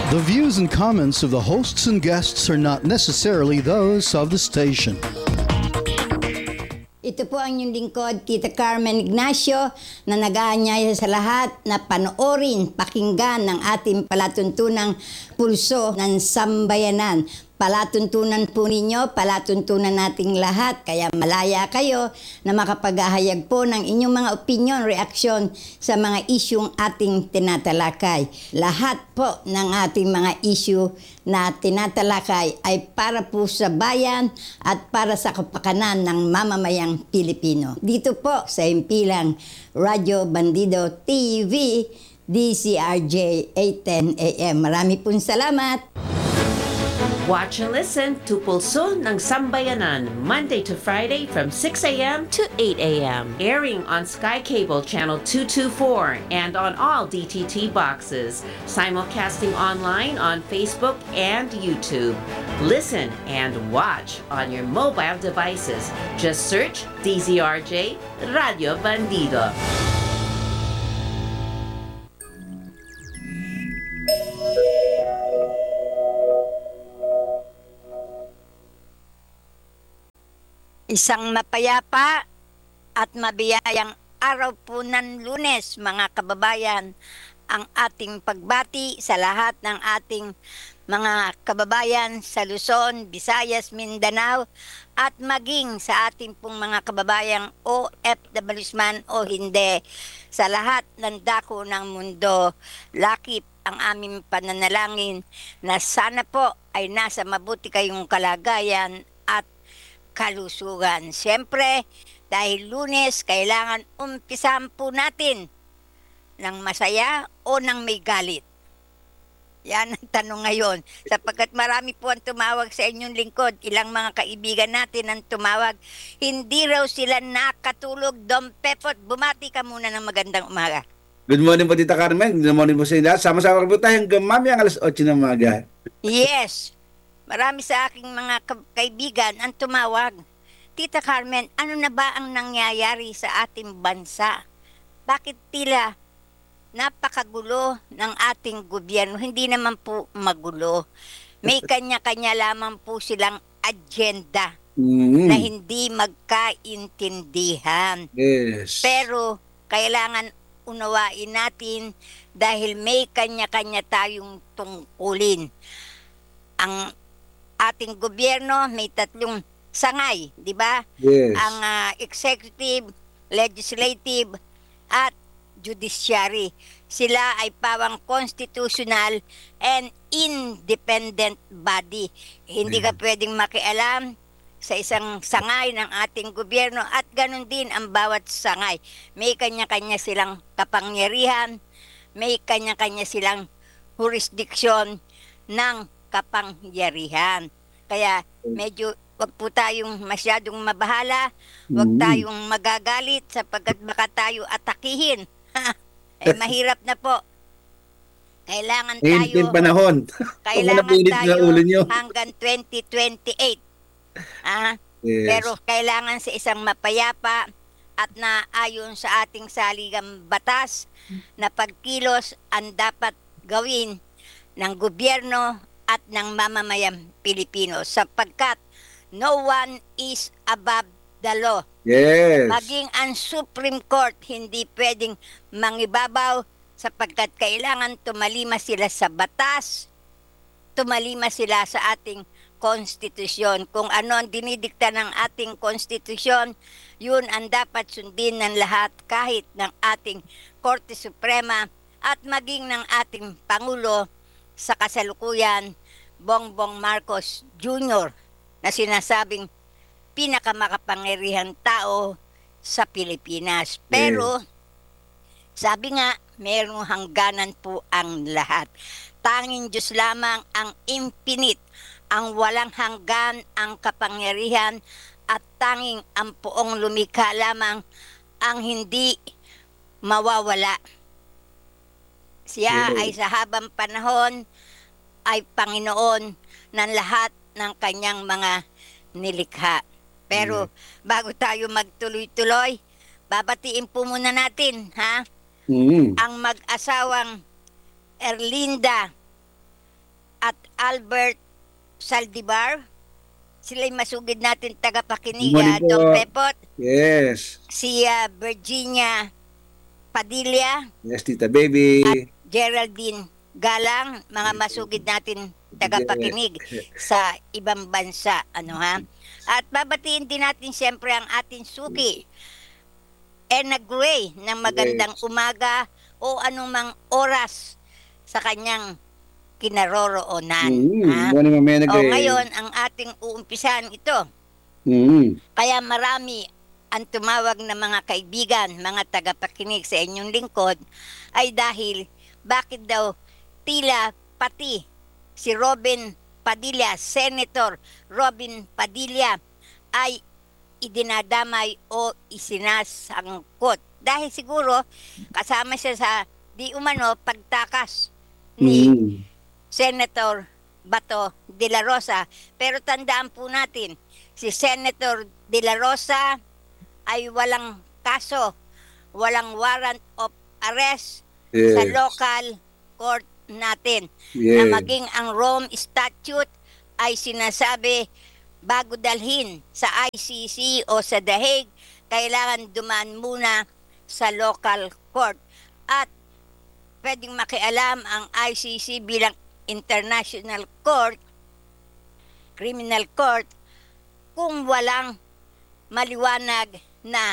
The views and comments of the hosts and guests are not necessarily those of the station. Ito po ang inyong lingkod, Tita Carmen Ignacio, na nag-aanyaya sa lahat na panoorin, pakinggan ng ating palatuntunang pulso ng sambayanan. Palatuntunan po ninyo, palatuntunan nating lahat, kaya malaya kayo na makapaghahayag po ng inyong mga opinion, reaksyon sa mga isyong ating tinatalakay. Lahat po ng ating mga issue na tinatalakay ay para po sa bayan at para sa kapakanan ng mamamayang Pilipino. Dito po sa himpilang Radyo Bandido TV, DCRJ 810 AM. Marami pong salamat. Watch and listen to Pulso ng Sambayanan, Monday to Friday from 6 a.m. to 8 a.m. Airing on Sky Cable Channel 224 and on all DTT boxes. Simulcasting online on Facebook and YouTube. Listen and watch on your mobile devices. Just search DZRJ Radio Bandido. Isang mapayapa at mabiyayang araw po ng Lunes, mga kababayan. Ang ating pagbati sa lahat ng ating mga kababayan sa Luzon, Visayas, Mindanao, at maging sa ating pong mga kababayang OFWs man o hindi, sa lahat ng dako ng mundo. Lakip ang aming pananalangin na sana po ay nasa mabuti kayong kalagayan at kalusugan. Siyempre, dahil Lunes, kailangan umpisahan po natin ng masaya o ng may galit. Yan ang tanong ngayon. Sapagkat marami po ang tumawag sa inyong lingkod, ilang mga kaibigan natin ang tumawag, hindi raw sila nakatulog. Dom Pepot, bumati ka muna ng magandang umaga. Good morning po, Tita Carmen. Good morning po sa inyo. Sama-sama po tayo hanggang mamayang alas 8 ng umaga. Yes. Marami sa aking mga kaibigan ang tumawag. Tita Carmen, ano na ba ang nangyayari sa ating bansa? Bakit tila napakagulo ng ating gobyerno? Hindi naman po magulo. May kanya-kanya lamang po silang agenda na hindi magkaintindihan. Yes. Pero kailangan unawain natin dahil may kanya-kanya tayong tungkulin. Ang ating gobyerno may tatlong sangay, di ba? Yes. Ang executive, legislative, at judiciary. Sila ay pawang constitutional and independent body. Hindi ka pwedeng makialam sa isang sangay ng ating gobyerno at ganun din ang bawat sangay. May kanya-kanya silang kapangyarihan, may kanya-kanya silang jurisdiction ng kapangyarihan. Kaya medyo wag po tayong masyadong mabahala, wag tayong magagalit sapagkat baka tayo atakihin. Mahirap na po. Kailangan tayo panahon. kailangan tayo ulo nyo. hanggang 2028. Yes. Pero kailangan sa isang mapayapa at naayon sa ating saligang batas na pagkilos ang dapat gawin ng gobyerno at ng mamamayang Pilipino sapagkat no one is above the law. Yes. Maging ang Supreme Court hindi pwedeng mangibabaw sapagkat kailangan tumalima sila sa batas, tumalima sila sa ating konstitusyon. Kung ano ang dinidikta ng ating konstitusyon, yun ang dapat sundin ng lahat kahit ng ating Korte Suprema at maging ng ating Pangulo sa kasalukuyan, Bongbong Marcos Jr. na sinasabing pinakamakapangyarihang tao sa Pilipinas. Pero, sabi nga, mayroong hangganan po ang lahat. Tanging Diyos lamang ang infinite, ang walang hanggan, ang kapangyarihan, at tanging ang poong lumikha lamang ang hindi mawawala. Siya ay sa habang panahon ay Panginoon ng lahat ng kanyang mga nilikha. Pero bago tayo magtuloy-tuloy, babatiin po muna natin, ha? Ang mag-asawang Erlinda at Albert Saldivar. Sila'y masugid natin tagapakinig, Good morning Dong po. Pepot. Yes. Si Virginia Padilla, Yes, Tita Baby. Geraldine Galang, mga masugid natin tagapakinig sa ibang bansa. At babatiin din natin siyempre ang ating suki, Ena Gray, ng magandang umaga o anumang oras sa kanyang kinaroroonan. Morning, Ma'am Ena O Gray. ngayon, ang ating uumpisahan ito. Kaya marami ang tumawag na mga kaibigan, mga tagapakinig sa inyong lingkod, ay dahil bakit daw tila pati si Robin Padilla, Senator Robin Padilla, ay idinadamay o isinasangkot. Dahil siguro kasama siya sa di umano pagtakas ni Senator Bato de la Rosa. Pero tandaan po natin, si Senator de la Rosa ay walang kaso, walang warrant of arrest sa local court natin. Na maging ang Rome Statute ay sinasabi bago dalhin sa ICC o sa The Hague, kailangan dumaan muna sa local court. At pwedeng makialam ang ICC bilang International Court, Criminal Court, kung walang maliwanag na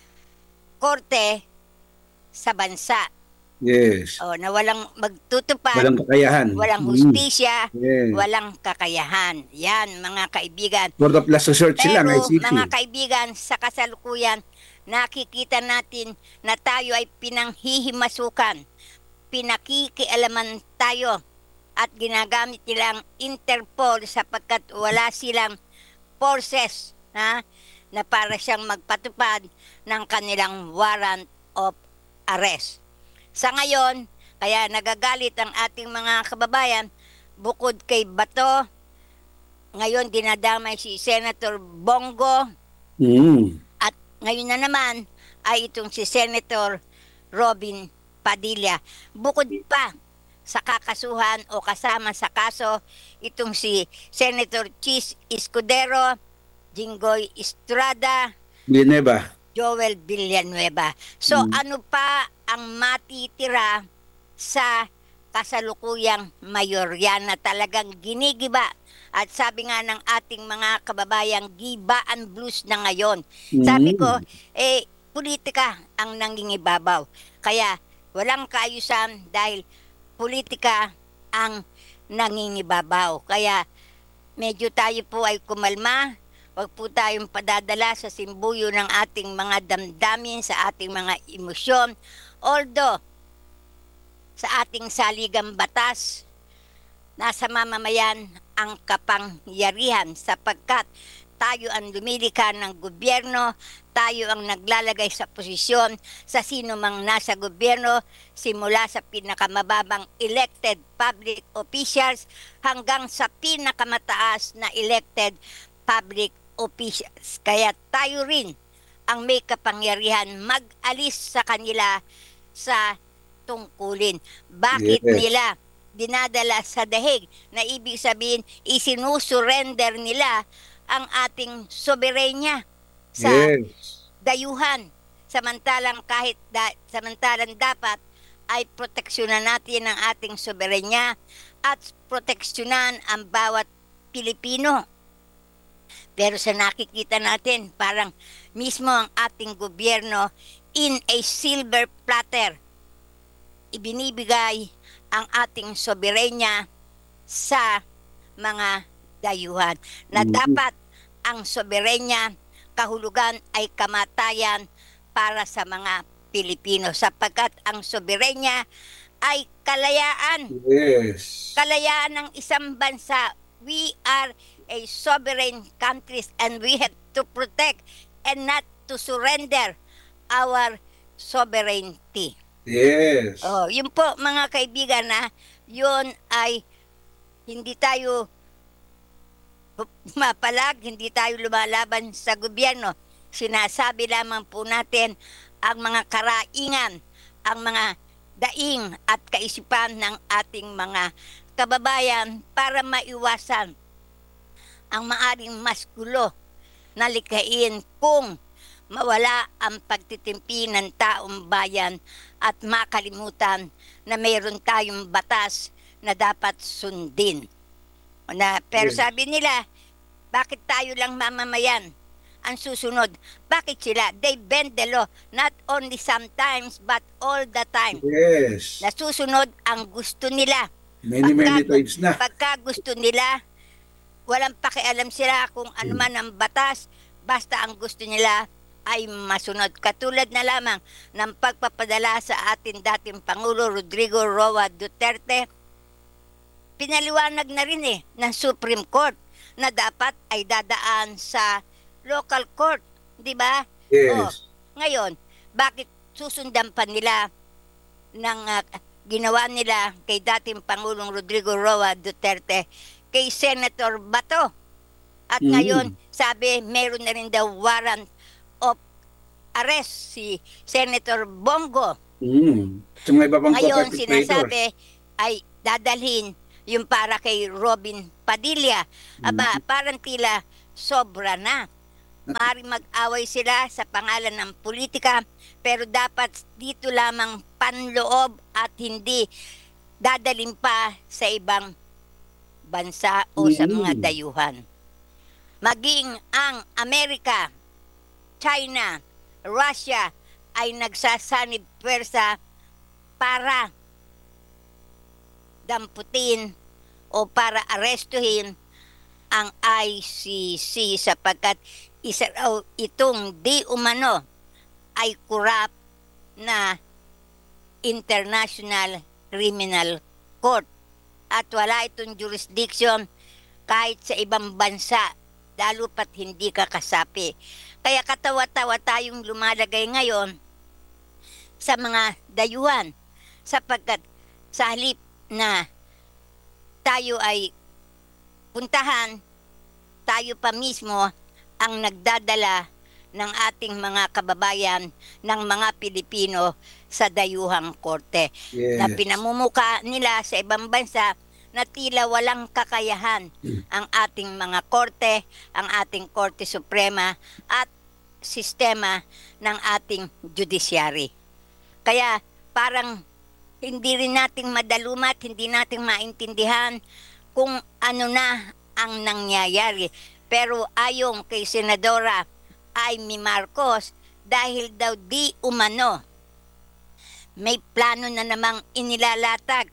korte sa bansa. Yes. O, na walang magtutupad, Walang kakayahan. walang hustisya, Yes. walang kakayahan. Yan, mga kaibigan. Court of last resort sila, Pero, ICC. mga kaibigan, sa kasalukuyan, nakikita natin na tayo ay pinanghihimasukan, pinakikialaman tayo, at ginagamit nilang Interpol sapagkat wala silang forces na para siyang magpatupad ng kanilang warrant of arrest. Sa ngayon, kaya nagagalit ang ating mga kababayan, bukod kay Bato, ngayon dinadamay si Senator Bongo, at ngayon na naman ay itong si Senator Robin Padilla. Bukod pa sa kakasuhan o kasama sa kaso, itong si Senator Chis Escudero, Jinggoy Estrada, Villanueva. Joel Villanueva. So ano pa ang matitira sa kasalukuyang mayorya na talagang ginigiba? At sabi nga ng ating mga kababayang, gibaan blues na ngayon. Sabi ko, politika ang nangingibabaw. Kaya walang kaayusan dahil politika ang nangingibabaw. Kaya medyo tayo po ay kumalma. Huwag po tayong padadala sa simbuyo ng ating mga damdamin, sa ating mga emosyon. Although, sa ating saligang batas, nasa mamamayan ang kapangyarihan sapagkat tayo ang lumilikha ng gobyerno, tayo ang naglalagay sa posisyon sa sino mang nasa gobyerno, simula sa pinakamababang elected public officials hanggang sa pinakamataas na elected public officials. Kaya tayo rin ang may kapangyarihan mag-alis sa kanila sa tungkulin. Bakit nila dinadala sa dahig? Na ibig sabihin, isinusurrender nila ang ating soberenya sa dayuhan. Samantalang samantalang dapat ay proteksyonan natin ang ating soberenya at proteksyonan ang bawat Pilipino. Pero sa nakikita natin, parang mismo ang ating gobyerno in a silver platter, ibinibigay ang ating soberenya sa mga dayuhan. Na dapat ang soberenya, kahulugan ay kamatayan para sa mga Pilipino. Sapagkat ang soberenya ay kalayaan. Yes. Kalayaan ng isang bansa. We are a sovereign countries and we have to protect and not to surrender our sovereignty. Yes. Oh, yun po mga kaibigan, yun ay hindi tayo mapalag, hindi tayo lumalaban sa gobyerno. Sinasabi lamang po natin ang mga karaingan, ang mga daing at kaisipan ng ating mga kababayan para maiwasan ang maaring mas gulo na likhain kung mawala ang pagtitimpi ng taong bayan at makalimutan na mayroon tayong batas na dapat sundin. Pero Yes. sabi nila, bakit tayo lang mamamayan ang susunod? Bakit sila? They bend the law, not only sometimes but all the time. Yes. Nasusunod ang gusto nila. Many times na. Pagka gusto nila, walang pakialam sila kung ano man ang batas, basta ang gusto nila ay masunod. Katulad na lamang ng pagpapadala sa ating dating Pangulo Rodrigo Roa Duterte, pinaliwanag na rin ng Supreme Court na dapat ay dadaan sa local court, di ba? Yes. Ngayon, bakit susundan pa nila ng ginawa nila kay dating Pangulong Rodrigo Roa Duterte kay Senator Bato? At ngayon, sabi, meron na rin daw warrant of arrest si Senator Bongo. Sa mga iba pang Ngayon, co-perpetrators. sinasabi ay dadalhin yung para kay Robin Padilla. Aba, parang tila sobra na. Maaaring mag-away sila sa pangalan ng politika, pero dapat dito lamang panloob at hindi dadalhin pa sa ibang bansa o sa mga dayuhan. Maging ang Amerika, China, Russia ay nagsasanib pwersa para damputin o para arestuhin ang ICC sapagkat isa raw itong di umano ay corrupt na International Criminal Court at wala itong jurisdiction kahit sa ibang bansa, lalo pat hindi ka kasapi. Kaya katawa-tawa tayong lumalagay ngayon sa mga dayuhan sapagkat sa halip na tayo ay puntahan, tayo pa mismo ang nagdadala ng ating mga kababayan ng mga Pilipino sa dayuhang korte. Yes. Na pinamumuka nila sa ibang bansa na tila walang kakayahan ang ating mga korte, ang ating Korte Suprema at sistema ng ating judiciary. Kaya parang hindi rin nating madalumat, hindi nating maintindihan kung ano na ang nangyayari. Pero ayon kay Senadora Amy Marcos, dahil daw di umano, may plano na namang inilalatag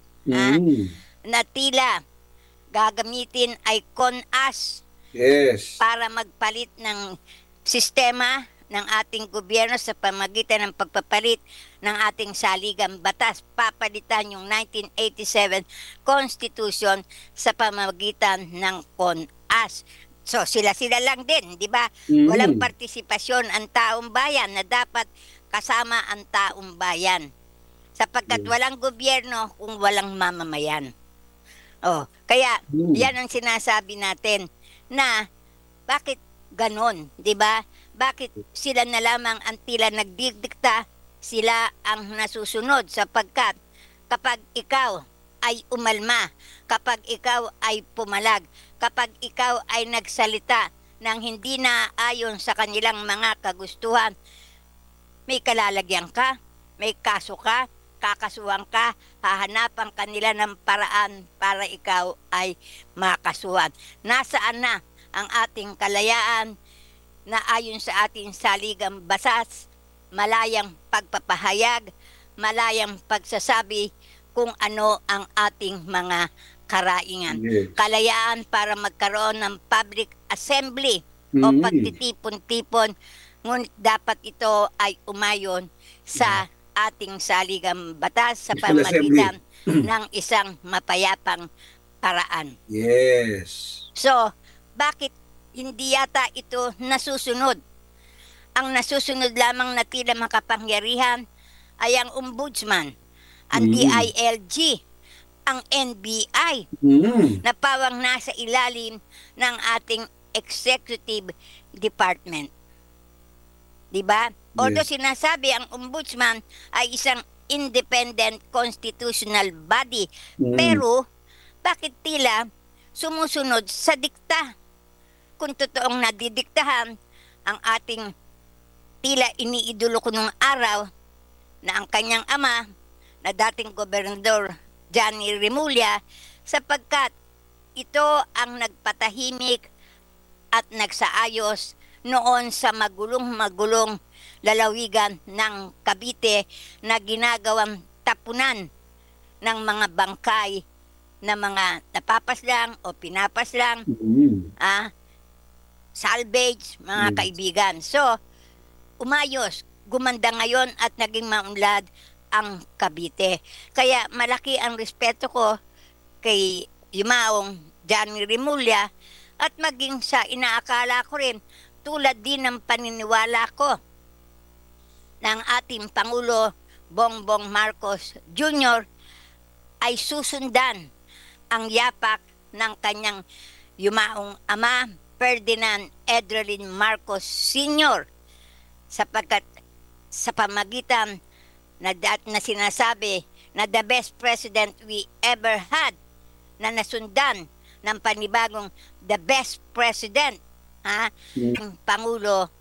na tila gagamitin ay CONAS Yes. para magpalit ng sistema ng ating gobyerno sa pamagitan ng pagpapalit ng ating saligang batas. Papalitan yung 1987 Constitution sa pamagitan ng CONAS. So sila-sila lang din, di ba? Walang partisipasyon ang taong bayan na dapat kasama ang taong bayan. Sapagkat walang gobyerno kung walang mamamayan. Kaya yan ang sinasabi natin na bakit ganon, di ba? Bakit sila na lamang ang tila nagdidikta, sila ang nasusunod sapagkat kapag ikaw ay umalma, kapag ikaw ay pumalag, kapag ikaw ay nagsalita ng hindi na ayon sa kanilang mga kagustuhan, may kalalagyan ka, may kaso ka, kakasuhan ka, hahanapan kanila ng paraan para ikaw ay makasuhan. Nasaan na ang ating kalayaan na ayon sa ating saligang batas, malayang pagpapahayag, malayang pagsasabi kung ano ang ating mga karaingan. Yes. Kalayaan para magkaroon ng public assembly o pagtitipon-tipon, ngunit dapat ito ay umayon sa ating saligang batas sa National pamamagitan ng isang mapayapang paraan. Yes. So, bakit hindi yata ito nasusunod? Ang nasusunod lamang na tila makapangyarihan ay ang ombudsman, ang DILG, ang NBI, na pawang nasa ilalim ng ating executive department. Diba? Although sinasabi ang ombudsman ay isang independent constitutional body, pero bakit tila sumusunod sa dikta? Kung totoong nadidiktahan ang ating tila iniidolo ko nung araw na ang kanyang ama na dating gobernador Johnny Rimulya, sapagkat ito ang nagpatahimik at nagsaayos noon sa magulong-magulong lalawigan ng Cavite na ginagawang tapunan ng mga bangkay na mga napapaslang o pinapaslang, salvage, mga kaibigan. So, umayos, gumanda ngayon at naging maunlad ang Cavite. Kaya malaki ang respeto ko kay Yumaong Johnny Rimulya at maging sa inaakala ko rin, tulad din ng paniniwala ko ng ating Pangulo Bongbong Marcos Jr. ay susundan ang yapak ng kanyang yumaong ama Ferdinand Edwin Marcos Sr. sapagkat sa pamagitan na sinasabi na the best president we ever had na nasundan ng panibagong the best president, ang Pangulo